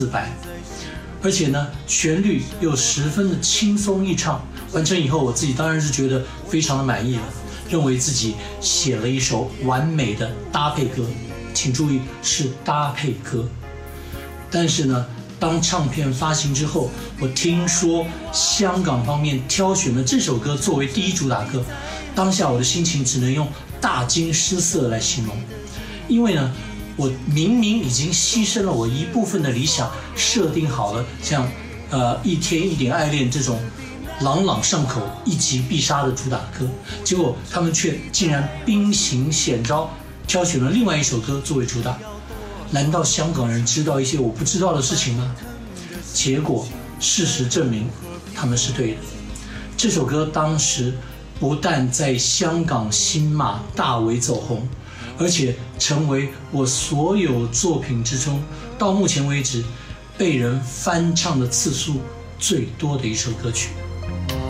而且呢，旋律又十分的轻松易唱。完成以后，我自己当然是觉得非常的满意了，认为自己写了一首完美的搭配歌。请注意，是搭配歌。但是呢，当唱片发行之后，我听说香港方面挑选了这首歌作为第一主打歌，当下我的心情只能用大惊失色来形容。因为呢，我明明已经牺牲了我一部分的理想，设定好了像一天一点爱恋这种朗朗上口、一击必杀的主打歌，结果他们却竟然兵行险招，挑选了另外一首歌作为主打。难道香港人知道一些我不知道的事情吗？结果事实证明他们是对的。这首歌当时不但在香港新马大为走红，而且成为我所有作品之中到目前为止被人翻唱的次数最多的一首歌曲。